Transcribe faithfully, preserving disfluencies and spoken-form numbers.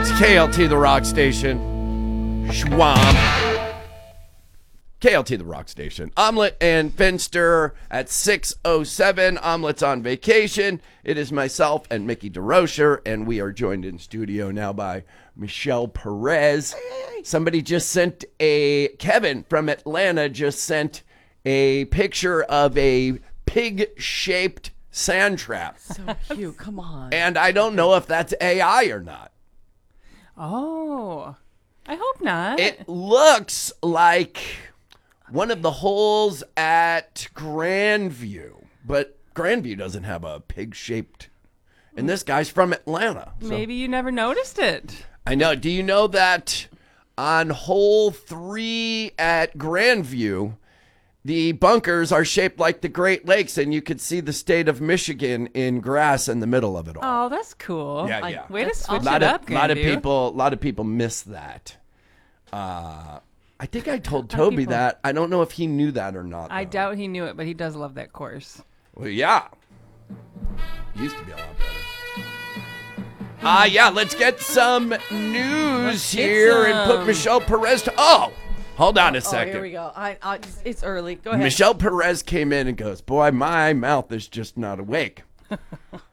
It's K L T, the rock station. Schwam. K L T, the rock station. Omelet and Finster at six oh seven. Omelet's on vacation. It is myself and Mickey DeRocher, and we are joined in studio now by Michelle Perez. Somebody just sent a, Kevin from Atlanta just sent a picture of a pig-shaped sand trap. So cute. Come on. And I don't know if that's A I or not. Oh, I hope not. It looks like one of the holes at Grandview, but Grandview doesn't have a pig-shaped. And this guy's from Atlanta. So. Maybe you never noticed it. I know. Do you know that on hole three at Grandview, the bunkers are shaped like the Great Lakes, and you could see the state of Michigan in grass in the middle of it all. Oh, that's cool. Yeah, I, yeah. Way That's to switch A lot it of, up, lot of Grandview. people, a lot of people miss that. Uh, I think I told A lot of Toby people- that. I don't know if he knew that or not. I though. doubt he knew it, but he does love that course. Well, yeah. Used to be a lot better. Ah, uh, yeah, let's get some news Let's get here and put some. Michelle Perez to. Oh, hold on a Oh, second. here we go. I, I, it's early. Go ahead. Michelle Perez came in and goes, boy, my mouth is just not awake.